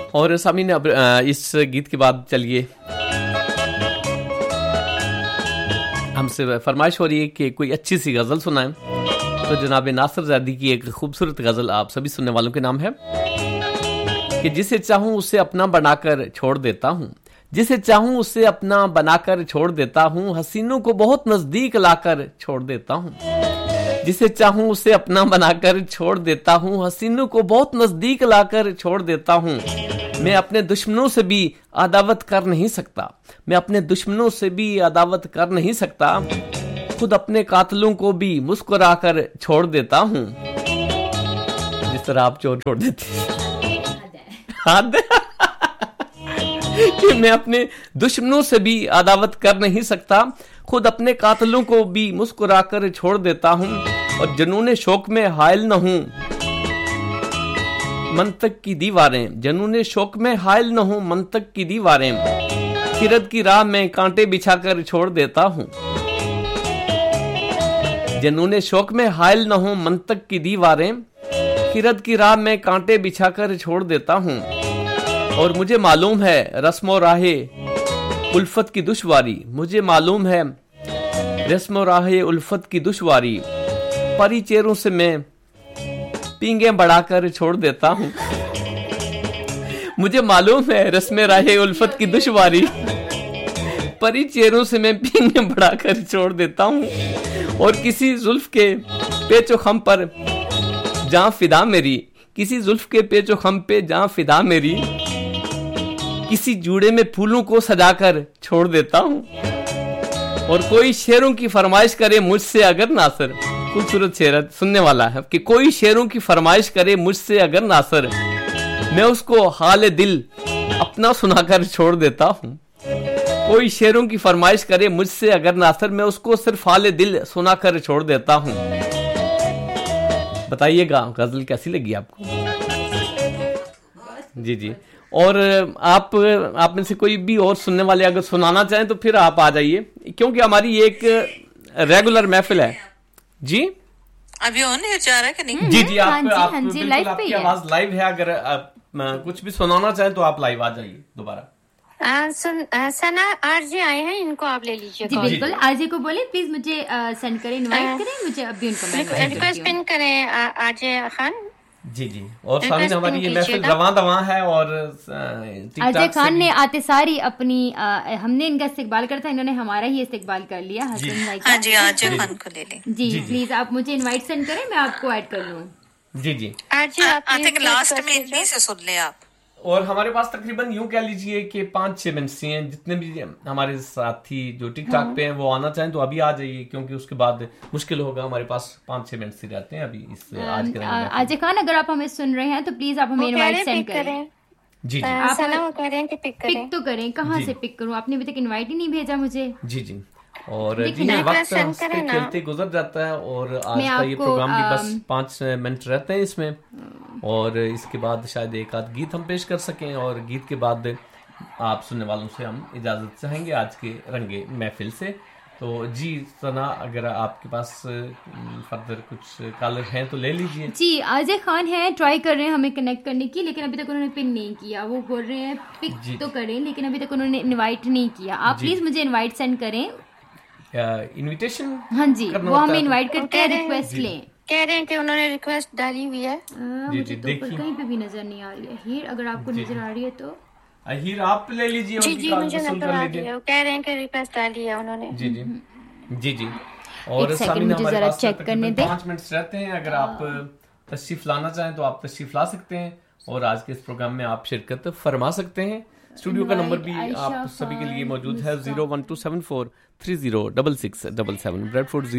اور سامعین اب اس گیت کے بعد چلیے ہم سے فرمائش ہو رہی ہے کہ کوئی اچھی سی غزل سنائیں، تو جناب ناصر زیدی کی ایک خوبصورت غزل آپ سبھی سننے والوں کے نام ہے کہ جسے چاہوں اسے اپنا بنا کر چھوڑ دیتا ہوں، جسے چاہوں اسے اپنا بنا کر چھوڑ دیتا ہوں، حسینوں کو بہت نزدیک لا کر چھوڑ دیتا ہوں، جسے چاہوں اسے اپنا بنا کر چھوڑ دیتا ہوں، حسینوں کو بہت نزدیک لا کر چھوڑ دیتا ہوں، میں اپنے دشمنوں سے بھی عداوت کر نہیں سکتا، میں اپنے دشمنوں سے بھی عداوت کر نہیں سکتا، خود اپنے قاتلوں کو بھی مسکرا کر چھوڑ دیتا ہوں، جس طرح آپ چھوڑ دیتے ہیں کہ میں اپنے دشمنوں سے بھی عداوت کر نہیں سکتا، خود اپنے قاتلوں کو بھی مسکرا کر چھوڑ دیتا ہوں، اور جنون شوق میں حائل نہ ہوں منطق کی دیواریں، جنون شوق میں حائل نہ ہوں منطق کی دیواریں، خرد کی راہ میں کانٹے بچھا کر چھوڑ دیتا ہوں، جنون شوق میں حائل نہ ہوں منطق کی دیواریں، خرد کی راہ میں کانٹے بچھا کر چھوڑ دیتا ہوں، اور مجھے معلوم ہے رسم و راہ الفت کی دشواری، مجھے معلوم ہے رسم و راہ الفت کی دشواری، پری چیروں سے میں پینگیں بڑھا کر چھوڑ دیتا ہوں، مجھے معلوم ہے رسم راہ الفت کی دشواری، پری چیروں سے میں پینگیں بڑھا کر چھوڑ دیتا ہوں، اور کسی زلف کے پیچ و خم پر جاں فدا میری، کسی زلف کے پیچ و خم پہ جاں فدا میری، کسی جوڑے میں پھولوں کو سجا کر چھوڑ دیتا ہوں، اور کوئی شعروں کی فرمائش کرے مجھ سے اگر ناصر، خوبصورت شعر سننے والا ہے کہ کوئی شعروں کی فرمائش کرے مجھ سے اگر ناصر، میں اس کو حال دل اپنا سنا کر چھوڑ دیتا ہوں، کوئی شعروں کی فرمائش کرے مجھ سے اگر ناصر، میں اس کو صرف حال دل سنا کر چھوڑ دیتا ہوں۔ بتائیے گا غزل کیسی لگی آپ کو؟ جی جی، اور آپ میں سے کوئی بھی اور سننے والے اگر سنانا چاہیں تو پھر آپ آ جائیے، کیونکہ ہماری ایک ریگولر محفل ہے۔ جی ابھی آن ایئر جا رہا ہے کہ نہیں؟ جی جی، آپ بالکل آپ کی آواز لائیو ہے، اگر آپ کچھ بھی سنانا چاہیں تو آپ لائیو آ جائیے دوبارہ۔ سنا آر جی آئے ہیں، ان کو آپ لے لیجیے۔ جی بالکل، آر جی کو بولیں پلیز مجھے سینڈ کریں، انوائٹ کریں مجھے، ابھی ان کو ریکویسٹ پن کریں آر جے خان۔ جی جی، اور سامنے ہماری یہ محفل رواں دواں ہے، اور اجے خان نے آتے ساری اپنی ہم نے ان کا استقبال کرا تھا، انہوں نے ہمارا ہی استقبال کر لیا۔ حسن بھائی ہاں جی، اجے خان کو لے لیں۔ جی پلیز آپ مجھے انوائٹ سینڈ کریں، میں آپ کو ایڈ کر لوں۔ جی جی، لاسٹ میں اتنی سے سن لیں آپ۔ اور ہمارے پاس تقریباً یوں کہہ لیجئے کہ 5-6 منٹس ہیں، جتنے بھی ہمارے ساتھی جو ٹک ٹاک پہ ہیں وہ آنا چاہیں تو ابھی آ جائیے، کیونکہ اس کے بعد مشکل ہوگا، ہمارے پاس 5-6 منٹس ہی رہتے ہیں ابھی اس آج کے آج خان اگر آپ ہمیں سن رہے ہیں تو پلیز آپ ہمیں انوائٹ سینڈ کریں۔ جی جی، پک تو کریں، کہاں سے پک کروں؟ آپ نے ابھی تک انوائٹ ہی نہیں بھیجا مجھے۔ جی جی، اور جی وقت کھیلتے گزر جاتا ہے، اور آج کا یہ پروگرام بھی بس 5 منٹ رہتے ہیں اس میں، اور اس کے بعد شاید ایک آدھ گیت ہم پیش کر سکیں، اور گیت کے بعد آپ سننے والوں سے ہم اجازت چاہیں گے آج کے رنگے محفل سے۔ تو جی ثنا، اگر آپ کے پاس فردر کچھ کالر ہیں تو لے لیجیے۔ جی آج خان ہیں، ٹرائی کر رہے ہیں ہمیں کنیکٹ کرنے کی، لیکن ابھی تک انہوں نے پن نہیں کیا۔ وہ بول رہے ہیں پک تو کریں، لیکن ابھی تک انہوں نے انوائٹ نہیں کیا۔ آپ پلیز مجھے انوائٹ سینڈ کریں، انویٹیشن۔ ہاں جی، وہ ہمیں انوائٹ کر کے ریکویسٹ لیں۔ کہہ رہے ہیں کہ انہوں نے ریکویسٹ ڈالی ہوئی ہے، مجھے تو کہیں پہ بھی نظر نہیں آ رہی ہے۔ ہیر اگر آپ کو نظر آ رہی ہے تو ہیر آپ لے لیجیے۔ جی جی، مجھے نظر آ رہی ہے، وہ کہہ رہے ہیں کہ ریکویسٹ ڈالی ہے انہوں نے۔ جی جی جی جی، اور سیکنڈ مجھے ذرا چیک کرنے دیں۔ 5 منٹس رہتے ہیں، اگر آپ تشریف لانا چاہیں تو آپ تشریف لا سکتے ہیں، اور آج کے اس پروگرام میں آپ شرکت فرما سکتے ہیں۔ اسٹوڈیو کا نمبر بھی آپ سبھی کے لیے موجود ہے 01274306677 بریڈ فورڈ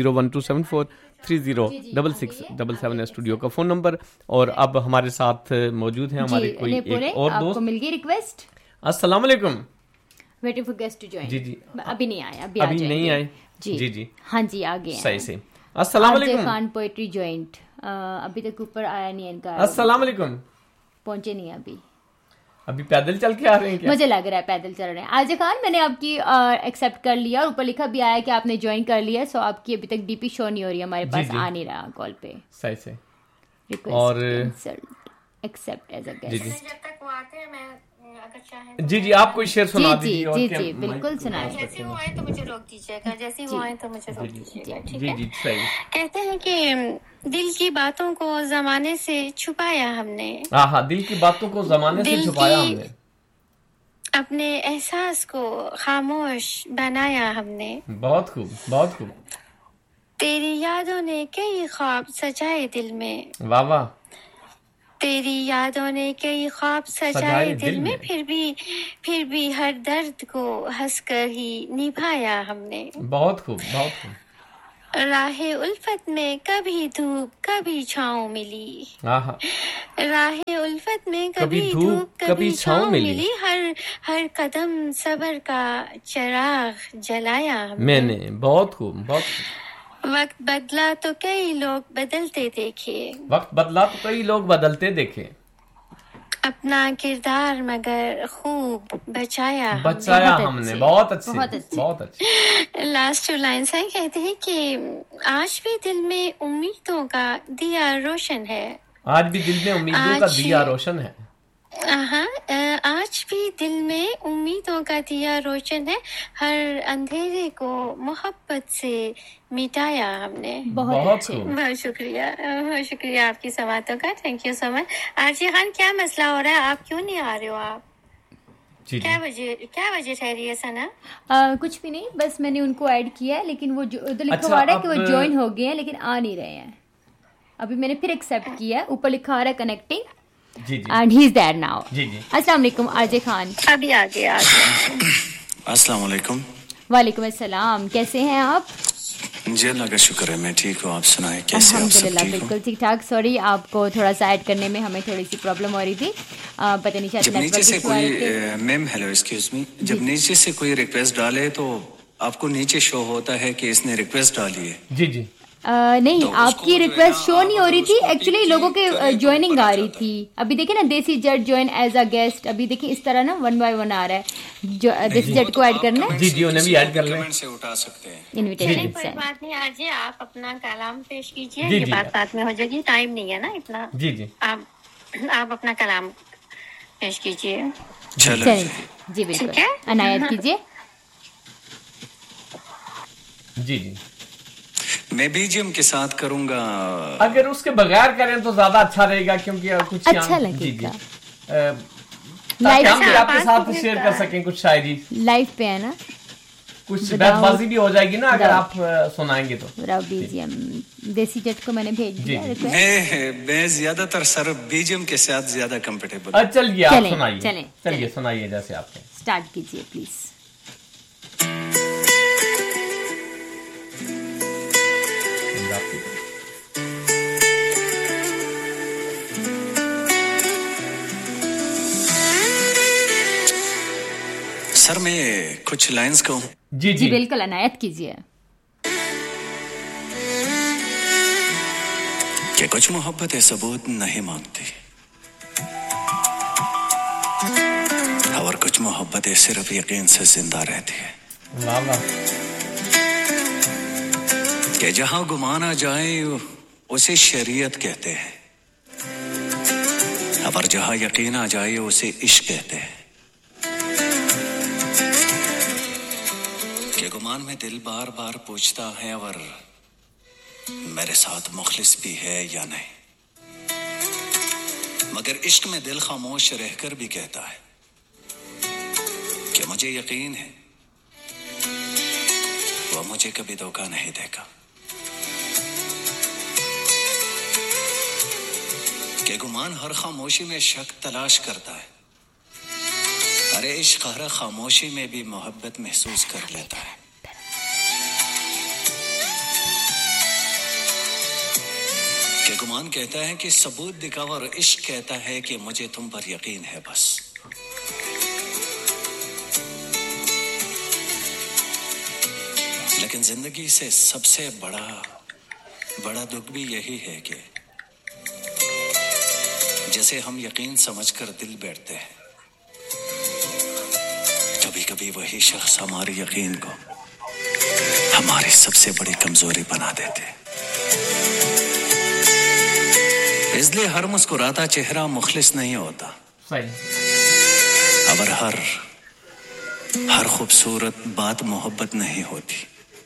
01274306677 ہے اسٹوڈیو کا فون نمبر۔ اور اب ہمارے ساتھ موجود ہیں ہمارے کوئی ایک اور دوست۔ مل گئی ریکویسٹ۔ السلام علیکم۔ Waiting for guest to join. جی جی، ابھی نہیں آئے، ابھی نہیں آئے۔ جی جی ہاں جی، آگے صحیح سے۔ السلام علیکم۔ خان پوئٹری جوائنٹ ابھی تک اوپر آیا نہیں ان کا۔ السلام علیکم۔ پہنچے نہیں ابھی پیدل چل کے آ رہے ہیں کیا؟ مجھے لگ رہا ہے پیدل چل رہے ہیں۔ آج خان میں نے آپ کی ایکسیپٹ کر لیا، اور اوپر لکھا بھی آیا کہ آپ نے جوائن کر لیا، سو آپ کی ابھی تک ڈی پی شو نہیں ہو رہی، ہمارے پاس آ نہیں رہا کال پہ۔ صحیح سے۔ اور accept as a G guest. جی جب تک وہ آتے ہیں میں اگر چاہیں جی جی آپ کوئی شعر سنا جی دیجیے. اور جی کیا جی بالکل سنائیں. جیسے وہ آئے تو مجھے روک دیجیے گا, جیسے وہ آئے تو مجھے روک دیجیے گا, ٹھیک جی ہے؟ جی صحیح. کہتے ہیں کہ دل کی باتوں کو زمانے سے چھپایا ہم نے, ہاں ہاں, دل کی باتوں کو زمانے سے دل چھپایا کی ہم نے, اپنے احساس کو خاموش بنایا ہم نے, بہت خوب بہت خوب, تیری یادوں نے کئی خواب سجائے دل میں, واہ واہ, تیری یادوں نے کئی خواب سجائے دل میں, پھر بھی ہر درد کو ہنس کر ہی نبھایا ہم نے, بہت خوب بہت خوب, راہ الفت میں کبھی دھوپ کبھی چھاؤں ملی, ہاں ہاں, راہ الفت میں کبھی کبھی دھوپ دھوپ کبھی کبھی چھاؤں چھاؤں ملی, ملی, ہر قدم صبر کا چراغ جلایا ہم میں نے, نے, بہت خوب بہت خوب, وقت بدلا تو کئی لوگ بدلتے دیکھے, وقت بدلا تو کئی لوگ بدلتے دیکھے, اپنا کردار مگر خوب بچایا بچایا ہم نے, بہت اچھے بہت اچھے. بہت اچھے. لاسٹ ٹو لائنس ہیں, کہتے ہیں کہ آج بھی دل میں امیدوں کا دیا روشن ہے, آج بھی دل میں امیدوں کا آج دیا روشن ہے, آج بھی دل میں امیدوں کا دیا روشن ہے, ہر اندھیرے کو محبت سے مٹایا ہم نے. بہت بہت اچھے. خوب. بہت شکریہ آپ کی سماعتوں کا, تھینک یو سو مچ. آرجی خان کیا مسئلہ ہو رہا ہے, آپ کیوں نہیں آ رہے ہو, آپ جی جی, کیا وجہ ٹھہری ہے ثنا؟ کچھ بھی نہیں, بس میں نے ان کو ایڈ کیا ہے, لیکن وہ ادھر لکھا اچھا, ہوا رہا ہے کہ اب وہ جوائن ہو گئے ہیں لیکن آ نہیں رہے ہیں. ابھی میں نے پھر ایکسیپٹ کیا ہے, اوپر لکھا ہوا رہا ہے connecting, G G and he is there now. جی جی, السلام علیکم آرجے خان. ابھی آگے السلام علیکم. وعلیکم السلام, کیسے ہیں آپ؟ جی اللہ کا شکر ہے, میں ٹھیک ہوں, آپ سنائیں کیسے آپ سب الحمدللہ ٹھیک ہو؟ بالکل ٹھیک ٹھاک. سوری آپ کو تھوڑا سا ایڈ کرنے میں ہمیں تھوڑی سی پرابلم ہو رہی تھی, پتہ نہیں شاید جب نیٹ نیچے ورک سے ایشو آ رہے کوئی تھے. میم ہیلو ایکسکیوز می, جب نیچے سے کوئی ریکویسٹ ڈالے تو آپ کو نیچے شو ہوتا ہے کہ اس نے ریکویسٹ ڈالی ہے. جی جی, نہیں, تو اس آپ کو کی جو ہے ریکویسٹ نا، شو نہیں ہو رہی آپ تھی, اس کو ایکچولی پک لوگوں کے کریں تو جوائننگ اوپر آ آ رہی جاتا ہے. تھی. ابھی دیکھیں نا, دیسی جٹ جوائن ایز اے گیسٹ, ابھی دیکھیں اس طرح نا 1 by 1 آ رہا ہے, جو دیسی جٹ کو ایڈ کرنا ہے, جی جی, انہیں بھی ایڈ کر لیں. کمنٹ سے اٹھا سکتے ہیں. انویٹیشن کوئی بات نہیں, آج آپ اپنا کلام پیش کیجیے, جی یہ جی. بات بعد میں ہو جائے گی, ٹائم نہیں ہے نا اتنا. جی جی, آپ اپنا کلام پیش کیجیے. چلو چلیں جی. جی بالکل ٹھیک ہے. عنایت کیجیے. جی جی, میں بی جی ایم کے ساتھ کروں گا. اگر اس کے بغیر کریں تو زیادہ اچھا رہے گا, کیونکہ کچھ اچھا لگے جی جی, گا. تاکہ ہم لائف بھی آپ کے ساتھ شیئر کر سکیں کچھ شاعری, لائف پہ ہے نا, کچھ بیت بازی بھی ہو جائے گی نا اگر آپ سنائیں گے تو. بی جی ایم دیسی جٹ کو میں نے بھیج دیا جی. request. میں زیادہ تر سر بی جی ایم کے ساتھ زیادہ کمفرٹیبل. چلیے آپ چلیں، سنائیے, چلیں، چلیے سنائیے جیسے آپ کے. اسٹارٹ کیجیے پلیز. سر میں کچھ لائنز کہوں. جی جی بالکل عنایت کیجیے. کہ کچھ محبتیں ثبوت نہیں مانگتی, اور کچھ محبتیں صرف یقین سے زندہ رہتی ہے. واہ واہ, کہ جہاں گمان آ جائے اسے شریعت کہتے ہیں, اور جہاں یقین آ جائے اسے عشق کہتے ہیں. کہ گمان میں دل بار بار پوچھتا ہے اور میرے ساتھ مخلص بھی ہے یا نہیں, مگر عشق میں دل خاموش رہ کر بھی کہتا ہے کہ مجھے یقین ہے وہ مجھے کبھی دھوکہ نہیں دے گا. کہ گمان ہر خاموشی میں شک تلاش کرتا ہے, ارے عشق ہر خاموشی میں بھی محبت محسوس کر لیتا ہے. کہ گمان کہتا ہے کہ ثبوت دکھاؤ اور عشق کہتا ہے کہ مجھے تم پر یقین ہے بس. لیکن زندگی سے سب سے بڑا دکھ بھی یہی ہے کہ جیسے ہم یقین سمجھ کر دل بیٹھتے ہیں, کبھی کبھی وہی شخص ہمارے یقین کو ہماری سب سے بڑی کمزوری بنا دیتے. اس لیے ہر مسکراتا چہرہ مخلص نہیں ہوتا. صحیح. اور ہر خوبصورت بات محبت نہیں ہوتی.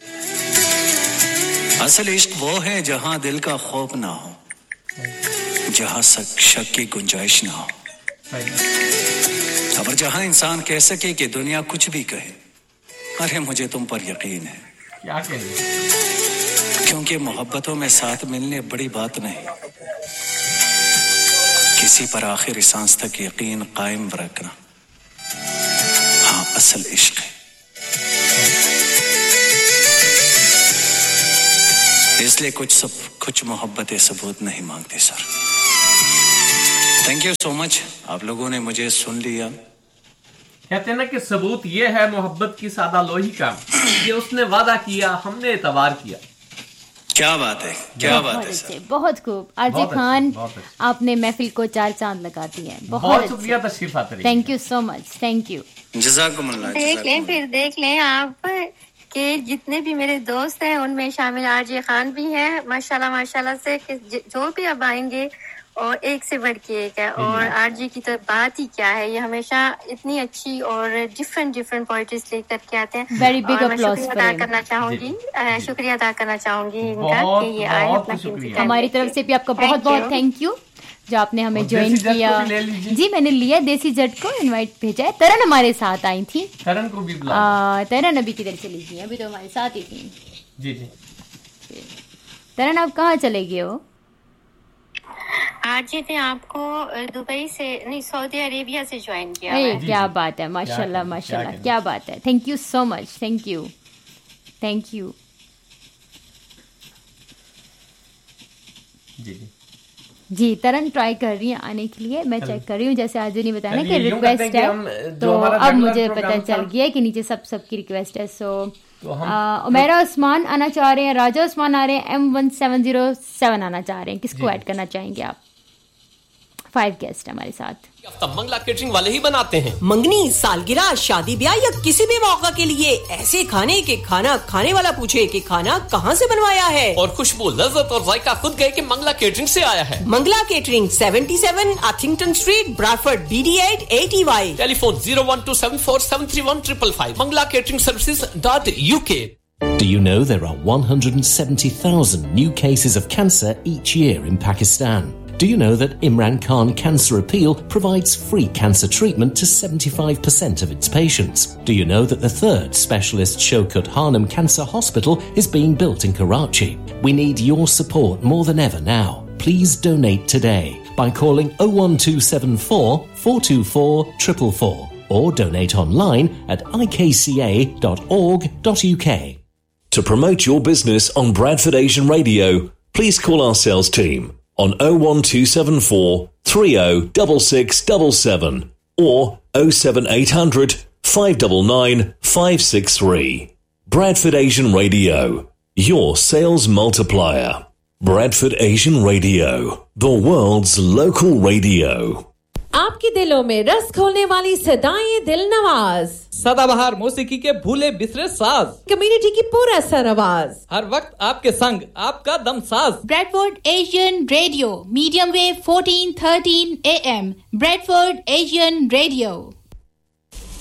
اصل عشق وہ ہے جہاں دل کا خوف نہ ہو, جہاں شک کی گنجائش نہ ہو, اور جہاں انسان کہہ سکے کہ دنیا کچھ بھی کہے, ارے مجھے تم پر یقین ہے. کیا کہیں؟ کیونکہ محبتوں میں ساتھ ملنے بڑی بات نہیں, کسی پر آخر سانس تک یقین قائم رکھنا ہاں اصل عشق ہے. اس لیے کچھ محبتیں ثبوت نہیں مانگتے سر. تھینک یو سو مچ, آپ لوگوں نے مجھے سن لیا. کہتے ہیں نا کہ ثبوت یہ ہے محبت کی سادہ لوہی کا, یہ اس نے وعدہ کیا ہم نے اعتبار کیا. کیا بات ہے, کیا بات ہے سر. بہت خوب. آرزی خان, آپ نے محفل کو 4 چاند لگا دی ہیں. بہت شکریہ تشریف آتے رہیے. Thank you so much. Thank you. جزاکم اللہ. دیکھ لیں آپ کہ جتنے بھی میرے دوست ہیں ان میں شامل آرجے خان بھی ہیں ماشاءاللہ سے, کہ جو بھی اب آئیں گے اور ایک سے بڑھ کے ایک ہے. اور آر جی کی تو بات ہی کیا ہے, یہ ہمیشہ اتنی اچھی اور ڈفرینٹ پوئٹریز لے کر کے آتے ہیں. Very big applause. شکریہ ادا کرنا چاہوں گی ان کا کہ یہ آئے اپنا. ہماری طرف سے بھی آپ کا بہت بہت تھینک یو جو آپ نے ہمیں جوائن کیا. جی میں نے لیا دیسی جٹ کو انوائٹ بھیجا ہے. ترن ہمارے ساتھ آئی تھی. ترن کو بھی بلا. ترن ابھی کدھر چلی گئی, ابھی تو ہمارے ساتھ ہی تھی. جی جی. ترن آپ کہاں چلے گئے ہو؟ آج نے آپ کو دبئی سے نہیں سعودی عربیہ سے جوائن کیا. کیا بات ہے, ماشاء اللہ کیا بات ہے. Thank you so much. Thank you. جی ترن ٹرائی کر رہی ہیں آنے کے لیے. میں چیک کر رہی ہوں, جیسے آج نہیں بتایا نا کہ ریکویسٹ ہے, تو اب مجھے پتہ چل گیا کہ نیچے سب کی ریکویسٹ ہے. سو عمیرہ عثمان آنا چاہ رہے ہیں, راجا عثمان آ رہے ہیں, M1707 آنا چاہ رہے ہیں. کس کو ایڈ کرنا چاہیں گے آپ؟ 5 گیسٹ ہمارے ساتھ. منگلا کیٹرنگ والے ہی بناتے ہیں. منگنی, سالگرہ, شادی بیاہ یا کسی بھی موقع کے لیے ایسے کھانے کہ کھانا کھانے والا پوچھے کہ کھانا کہاں سے بنوایا ہے, اور خوشبو, لذت اور ذائقہ خود گئے کہ منگلا کیٹرنگ سے آیا ہے. Mangla catering 77 اتھنگٹن street, براڈفورڈ, BD8 80Y. Tele phone 01274731555. manglacateringservices.uk. Do you know there are 170,000 new cases of cancer each year in Pakistan? Do you know that Imran Khan Cancer Appeal provides free cancer treatment to 75% of its patients? Do you know that the 3rd specialist Shaukat Hanum Cancer Hospital is being built in Karachi? We need your support more than ever now. Please donate today by calling 01274 424 444 or donate online at ikca.org.uk. To promote your business on Bradford Asian Radio, please call our sales team on 01274 306677 or 07800 599 563. Bradford Asian Radio, your sales multiplier. Bradford Asian Radio, the world's local radio. آپ کے دلوں میں رس کھولنے والی صدائیں دل نواز, سدا بہار موسیقی کے بھولے بسرے ساز, کمیونٹی کی پورا سر آواز, ہر وقت آپ کے سنگ آپ کا دم ساز. Bradford Asian radio, medium view 1413 AM. Bradford Asian radio.